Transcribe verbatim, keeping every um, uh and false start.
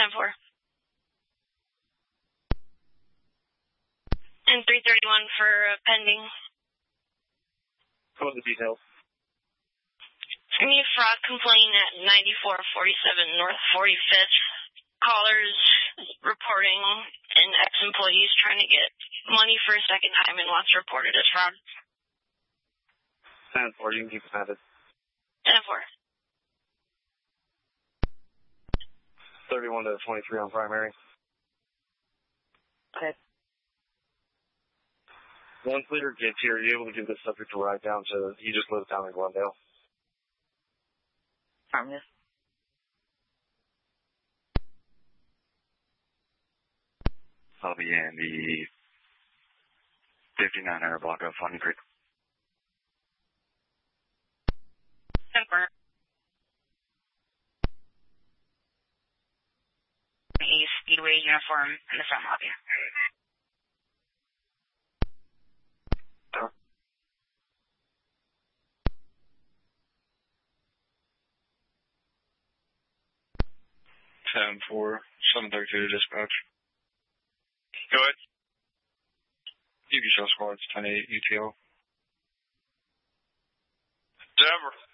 ten four. And three thirty-one for uh, pending. What are the details? Any fraud complaint at ninety-four forty-seven North forty-fifth. Callers reporting an ex-employees trying to get money for a second time and wants reported as fraud. ten four, you can keep it added. ten four. thirty-one to twenty-three on primary. Okay. Once leader gets here, are you able to give this subject a ride down to, he just lives down in Glendale? Harmless. I'll be in the fifty-nine hour block of Funny Creek. Temper. A Speedway uniform in the front lobby. ten four, seven thirty-two to dispatch. Go ahead. You can show squads ten eight U T O. Denver.